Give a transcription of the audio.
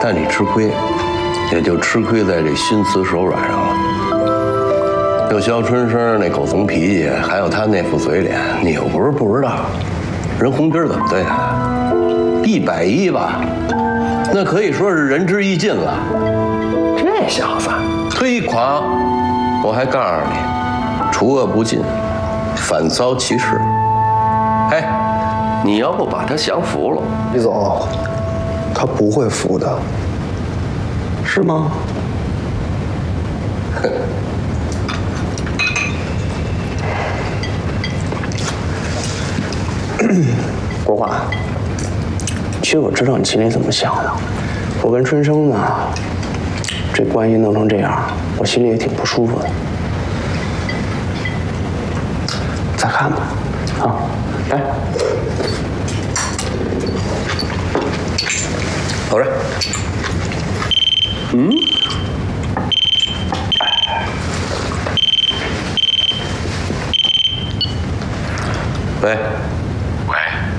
但你吃亏，也就吃亏在这心慈手软上了。就肖春生那狗怂脾气，还有他那副嘴脸，你又不是不知道，人红军怎么对他？110吧，那可以说是仁至义尽了。 这小子忒狂！我还告诉你，除恶不尽，反遭其事。哎，你要不把他降服了？ 李总，他不会服的， 是吗？哼。 国华，其实我知道你心里怎么想的。我跟春生呢，这关系弄成这样，我心里也挺不舒服的。再看吧，啊，来， 走着。嗯。喂。 喂。